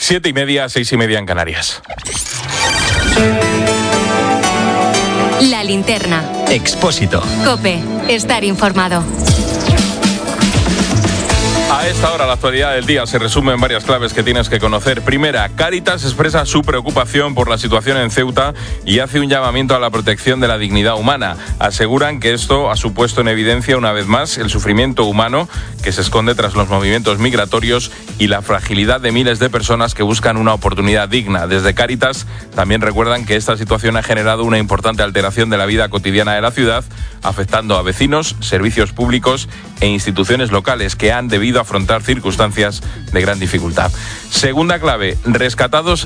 7:30, 6:30 en Canarias. La linterna. Expósito. COPE. Estar informado. A esta hora la actualidad del día se resume en varias claves que tienes que conocer. Primera, Cáritas expresa su preocupación por la situación en Ceuta y hace un llamamiento a la protección de la dignidad humana. Aseguran que esto ha supuesto en evidencia una vez más el sufrimiento humano que se esconde tras los movimientos migratorios y la fragilidad de miles de personas que buscan una oportunidad digna. Desde Cáritas también recuerdan que esta situación ha generado una importante alteración de la vida cotidiana de la ciudad, afectando a vecinos, servicios públicos e instituciones locales que han debido afrontar circunstancias de gran dificultad. Segunda clave, rescatados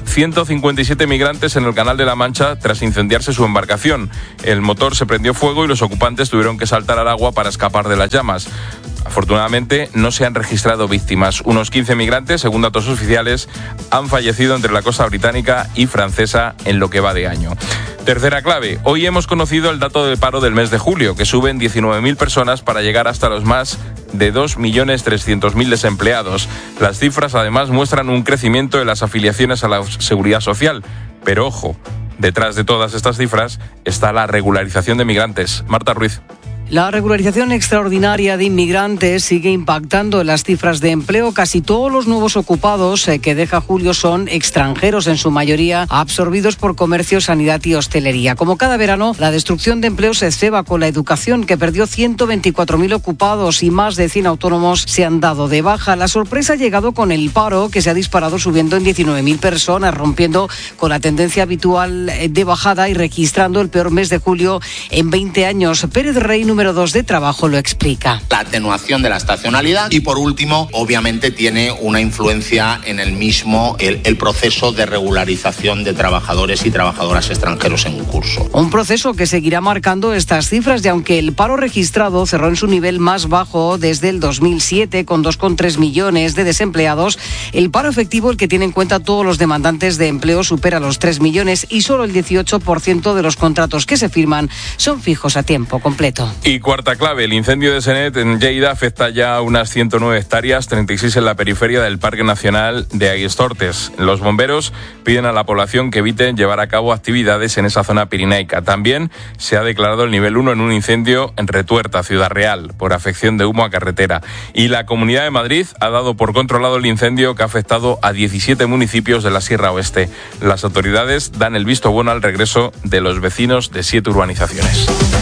157 migrantes en el Canal de la Mancha tras incendiarse su embarcación. El motor se prendió fuego y los ocupantes tuvieron que saltar al agua para escapar de las llamas. Afortunadamente no se han registrado víctimas. Unos 15 migrantes, según datos oficiales, han fallecido entre la costa británica y francesa en lo que va de año. Tercera clave, hoy hemos conocido el dato de paro del mes de julio, que suben 19.000 personas para llegar hasta los más de 2.300.000 desempleados. Las cifras además muestran un crecimiento en las afiliaciones a la seguridad social. Pero ojo, detrás de todas estas cifras está la regularización de migrantes. Marta Ruiz. La regularización extraordinaria de inmigrantes sigue impactando en las cifras de empleo. Casi todos los nuevos ocupados que deja julio son extranjeros, en su mayoría absorbidos por comercio, sanidad y hostelería. Como cada verano, la destrucción de empleo se ceba con la educación, que perdió 124.000 ocupados y más de 100 autónomos se han dado de baja. La sorpresa ha llegado con el paro, que se ha disparado subiendo en 19.000 personas, rompiendo con la tendencia habitual de bajada y registrando el peor mes de julio en 20 años. Pérez Rey, número 2 de Trabajo, lo explica. La atenuación de la estacionalidad y, por último, obviamente tiene una influencia en el mismo el proceso de regularización de trabajadores y trabajadoras extranjeros en curso. Un proceso que seguirá marcando estas cifras y aunque el paro registrado cerró en su nivel más bajo desde el 2007 con 2,3 millones de desempleados, el paro efectivo, el que tiene en cuenta todos los demandantes de empleo, supera los 3 millones y solo el 18% de los contratos que se firman son fijos a tiempo completo. Y cuarta clave, el incendio de Senet en Lleida afecta ya a unas 109 hectáreas, 36 en la periferia del Parque Nacional de Aguestortes. Los bomberos piden a la población que eviten llevar a cabo actividades en esa zona pirenaica. También se ha declarado el nivel 1 en un incendio en Retuerta, Ciudad Real, por afección de humo a carretera. Y la Comunidad de Madrid ha dado por controlado el incendio que ha afectado a 17 municipios de la Sierra Oeste. Las autoridades dan el visto bueno al regreso de los vecinos de 7 urbanizaciones.